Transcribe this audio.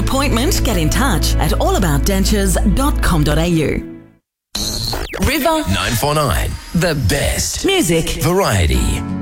appointment, get in touch at allaboutdentures.com.au. River 949. The Best Music. Variety.